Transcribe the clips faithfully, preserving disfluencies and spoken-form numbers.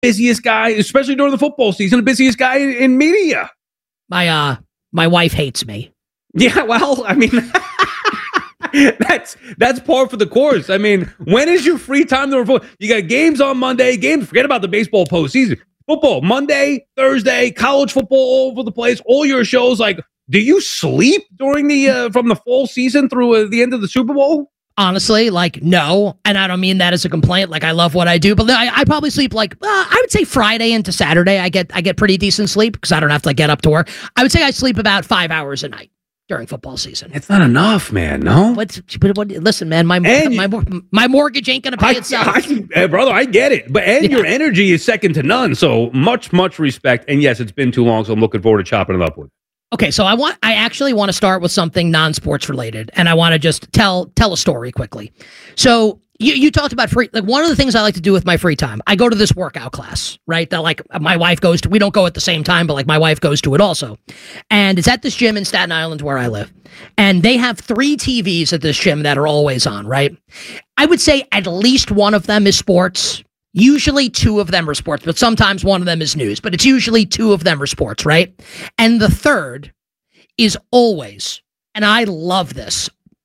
busiest guy, especially during the football season, the busiest guy in, in media. My uh, my wife hates me. Yeah, well, I mean, that's that's par for the course. I mean, when is your free time to report? You got games on Monday, games. Forget about the baseball postseason. Football Monday, Thursday, college football all over the place. All your shows. Like, do you sleep during the uh, from the fall season through uh, the end of the Super Bowl? Honestly, like, no. And I don't mean that as a complaint. Like, I love what I do, but I, I probably sleep like, uh, I would say Friday into Saturday. I get I get pretty decent sleep because I don't have to like, get up to work. I would say I sleep about five hours a night during football season. It's not enough, man. No. But, but what, listen, man, my and my, my my mortgage ain't gonna pay I, itself. I, I, brother, I get it. But and yeah. your energy is second to none. So much, much respect. And yes, it's been too long, so I'm looking forward to chopping it up with. Okay, so I want I actually want to start with something non-sports related, and I want to just tell tell a story quickly. So you you talked about free, like one of the things I like to do with my free time. I go to this workout class, right? That like my wife goes to. We don't go at the same time, but like my wife goes to it also. And it's at this gym in Staten Island where I live. And they have three T Vs at this gym that are always on, right? I would say at least one of them is sports. Usually two of them are sports, but sometimes one of them is news, but it's usually two of them are sports, right? And the third is always, and I love this,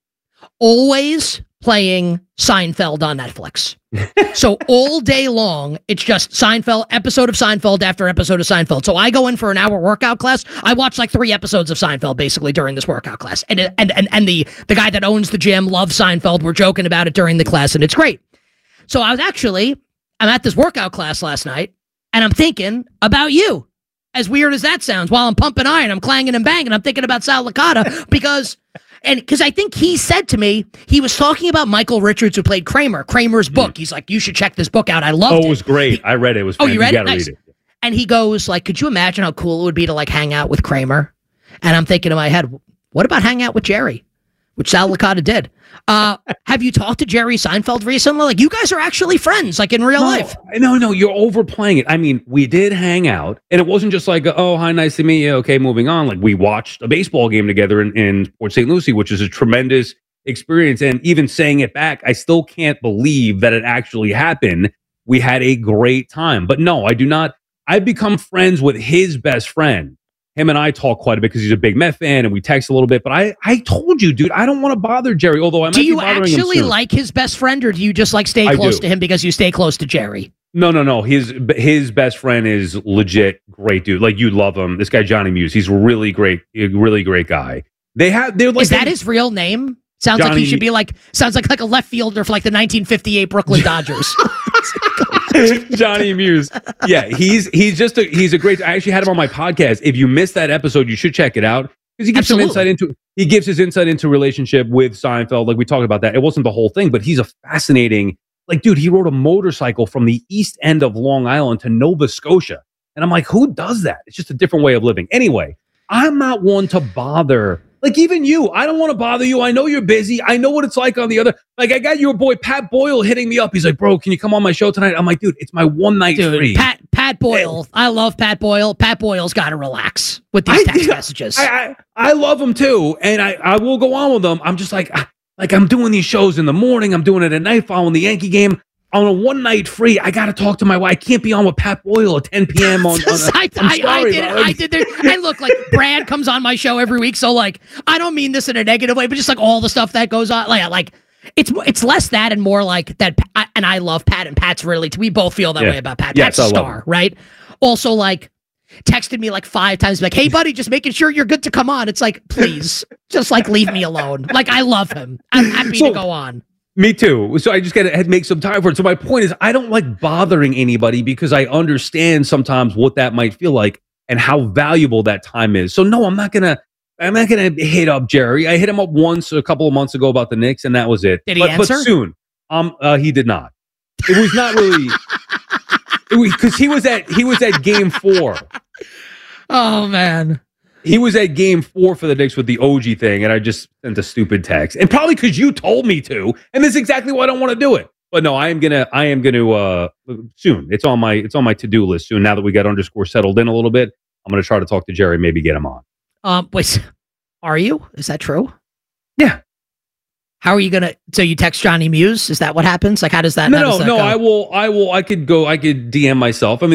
always playing Seinfeld on Netflix. So all day long, it's just Seinfeld, episode of Seinfeld after episode of Seinfeld. So I go in for an hour workout class. I watch like three episodes of Seinfeld basically during this workout class. And and and, and the, the guy that owns the gym loves Seinfeld. We're joking about it during the class, and it's great. So I was actually... I'm at this workout class last night, and I'm thinking about you. As weird as that sounds, while I'm pumping iron, I'm clanging and banging, I'm thinking about Sal Licata because, and because I think he said to me, he was talking about Michael Richards, who played Kramer, Kramer's book. Mm. He's like, you should check this book out. I loved it. Oh, it was great. He, I read it. It was. Oh, you read you it? Nice. Read it. And he goes like, could you imagine how cool it would be to like hang out with Kramer? And I'm thinking in my head, what about hang out with Jerry? Which Sal Licata did. Uh, have you talked to Jerry Seinfeld recently? Like, you guys are actually friends, like in real no, life. No, no, you're overplaying it. I mean, we did hang out, and it wasn't just like, oh, hi, nice to meet you. Okay, moving on. Like, we watched a baseball game together in, in Port Saint Lucie, which is a tremendous experience. And even saying it back, I still can't believe that it actually happened. We had a great time. But no, I do not. I've become friends with his best friend. Him and I talk quite a bit because he's a big Met fan, and we text a little bit. But I, I told you, dude, I don't want to bother Jerry. Although I might be bothering him soon. Do you actually like his best friend, or do you just like stay close to him because you stay close to Jerry? No, no, no. His his best friend is legit great, dude. Like, you love him. This guy Johnny Muse, he's really great, a really great guy. They have. They're like. Is that they, his real name? Sounds Johnny, like he should be like. Sounds like like a left fielder for like the nineteen fifty-eight Brooklyn Dodgers. Johnny Muse. Yeah, he's he's just a he's a great. I actually had him on my podcast. If you missed that episode, you should check it out because he gives Absolutely. some insight into he gives his insight into relationship with Seinfeld. Like, we talked about that. It wasn't the whole thing, but he's a fascinating. Like, dude, he rode a motorcycle from the east end of Long Island to Nova Scotia, and I'm like, who does that? It's just a different way of living. Anyway, I'm not one to bother. Like, even you, I don't want to bother you. I know you're busy. I know what it's like on the other. Like, I got your boy Pat Boyle hitting me up. He's like, bro, can you come on my show tonight? I'm like, dude, it's my one night dude, free. Pat Pat Boyle. Hey. I love Pat Boyle. Pat Boyle's got to relax with these text I, messages. I, I I love him too, and I, I will go on with them. I'm just like, like I'm doing these shows in the morning. I'm doing it at night following the Yankee game. On a one night free, I got to talk to my wife. I can't be on with Pat Boyle at ten p.m. on. on a, I, I, sorry, I did it. I did it. I look like Brad comes on my show every week, so like I don't mean this in a negative way, but just like all the stuff that goes on, like like it's it's less that and more like that. And I love Pat, and Pat's really. We both feel that yeah. way about Pat. Yes, Pat's a star, right? Also, like texted me like five times, like, "Hey, buddy, just making sure you're good to come on." It's like, please, just like leave me alone. Like, I love him. I'm happy so, to go on. Me too. So I just got to make some time for it. So my point is, I don't like bothering anybody because I understand sometimes what that might feel like and how valuable that time is. So no, I'm not gonna. I'm not gonna hit up Jerry. I hit him up once a couple of months ago about the Knicks, and that was it. Did he but, answer? But soon, um, uh, he did not. It was not really. It was because he was at he was at game four. Oh man. He was at game four for the Knicks with the O G thing, and I just sent a stupid text. And probably because you told me to, and that's exactly why I don't want to do it. But no, I am gonna, I am gonna uh, soon. It's on my, it's on my to-do list soon. Now that we got underscore settled in a little bit, I'm gonna try to talk to Jerry, maybe get him on. Um, wait, are you? Is that true? Yeah. How are you gonna? So you text Johnny Muse? Is that what happens? Like, how does that? No, how does no, that no. go? I will. I will. I could go. I could D M myself. I mean,